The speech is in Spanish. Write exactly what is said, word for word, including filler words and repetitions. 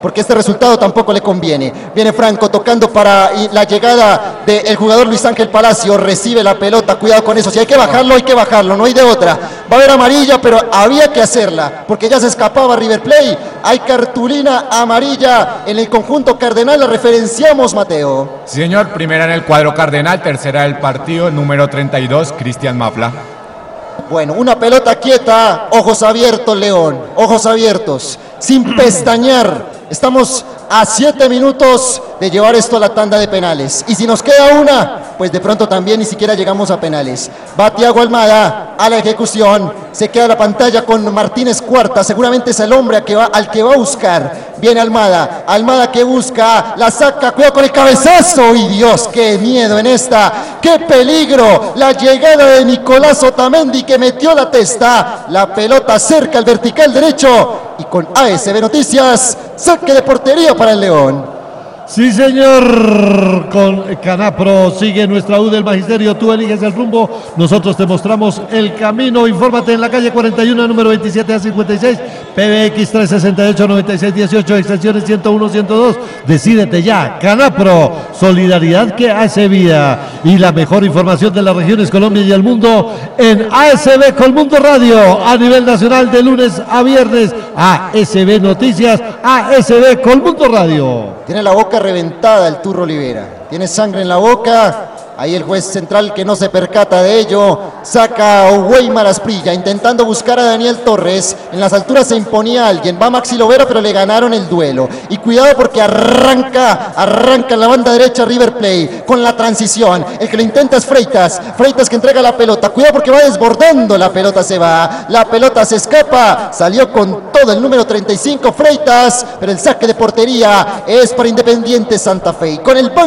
porque este resultado tampoco le conviene. Viene Franco tocando para la llegada del jugador Luis Ángel Palacio, recibe la pelota, cuidado con eso, si hay que bajarlo, hay que bajarlo, no hay de otra. Va a haber amarilla, pero había que hacerla, porque ya se escapaba River Plate. Hay cartulina amarilla en el conjunto cardenal, la referenciamos, Mateo. Sí, señor, primera en el cuadro cardenal, tercera del partido, número treinta y dos, Cristian Mafla. Bueno, una pelota quieta, ojos abiertos, León, ojos abiertos, sin pestañear. Estamos a siete minutos de llevar esto a la tanda de penales. Y si nos queda una, pues de pronto también ni siquiera llegamos a penales. Va Thiago Almada a la ejecución. Se queda la pantalla con Martínez Cuarta. Seguramente es el hombre al que va, al que va a buscar. Viene Almada. Almada que busca, la saca. Cuidado con el cabezazo. ¡Y Dios, qué miedo en esta! ¡Qué peligro! La llegada de Nicolás Otamendi que metió la testa. La pelota cerca al vertical derecho. Y con A S B Noticias, saque de portería para el León. Sí, señor, con Canapro sigue nuestra U del Magisterio, tú eliges el rumbo, nosotros te mostramos el camino. Infórmate en la calle cuarenta y uno, número veintisiete a cincuenta y seis, P B X tres sesenta y ocho, noventa y seis dieciocho, extensiones ciento uno, ciento dos. Decídete ya, Canapro, solidaridad que hace vida. Y la mejor información de las regiones, Colombia y el mundo en A S B Colmundo Radio, a nivel nacional de lunes a viernes. A S B Noticias, A S B Colmundo Radio. Tiene la boca reventada el Turro Olivera, tiene sangre en la boca. Ahí el juez central, que no se percata de ello, saca a Weimar Asprilla intentando buscar a Daniel Torres. En las alturas se imponía alguien, va Maxi Lovera, pero le ganaron el duelo. Y cuidado porque arranca, arranca en la banda derecha River Plate con la transición. El que lo intenta es Freitas, Freitas que entrega la pelota. Cuidado porque va desbordando, la pelota se va, la pelota se escapa. Salió con todo el número treinta y cinco Freitas, pero el saque de portería es para Independiente Santa Fe. Y con el